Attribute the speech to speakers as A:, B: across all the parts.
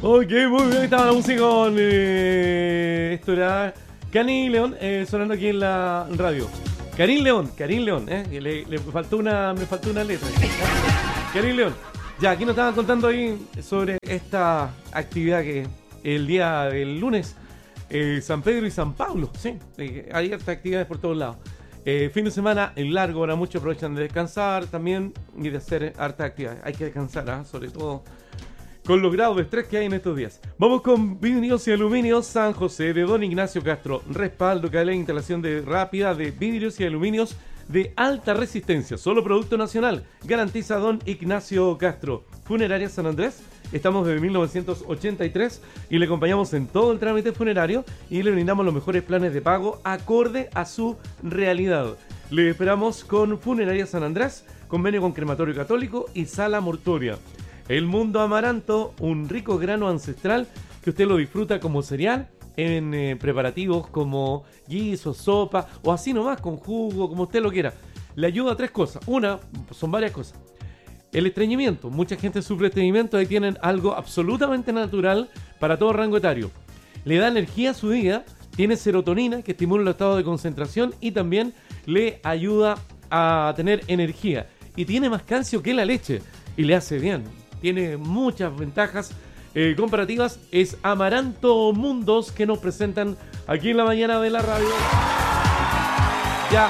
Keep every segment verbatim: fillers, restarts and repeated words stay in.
A: Ok, muy bien, estaba la música con... Eh, esto era Karin León eh, sonando aquí en la radio. Karin León, Karin León, eh, le, le faltó una, me faltó una letra. Karin León. Ya, aquí nos estaban contando ahí sobre esta actividad que el día del lunes, eh, San Pedro y San Pablo, sí, eh, hay hartas actividades por todos lados. Eh, fin de semana en largo, ahora muchos aprovechan de descansar también y de hacer hartas actividades. Hay que descansar, ¿eh? Sobre todo con los grados de estrés que hay en estos días. Vamos con Vidrios y Aluminios San José de Don Ignacio Castro. Respaldo, cadena de instalación de rápida de vidrios y aluminios de alta resistencia. Solo producto nacional. Garantiza Don Ignacio Castro. Funeraria San Andrés. Estamos desde mil novecientos ochenta y tres y le acompañamos en todo el trámite funerario y le brindamos los mejores planes de pago acorde a su realidad. Le esperamos con Funeraria San Andrés, convenio con Crematorio Católico y Sala Mortuoria. El Mundo Amaranto, un rico grano ancestral que usted lo disfruta como cereal en eh, preparativos como guiso, sopa o así nomás con jugo, como usted lo quiera. Le ayuda a tres cosas. Una, son varias cosas. El estreñimiento. Mucha gente sufre estreñimiento. Ahí tienen algo absolutamente natural para todo rango etario. Le da energía a su día. Tiene serotonina que estimula el estado de concentración y también le ayuda a tener energía. Y tiene más calcio que la leche y le hace bien. Tiene muchas ventajas eh, comparativas. Es Amaranto Mundos que nos presentan aquí en la mañana de la radio. Ya.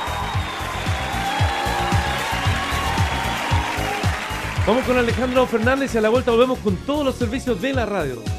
A: Vamos con Alejandro Fernández y a la vuelta volvemos con todos los servicios de la radio.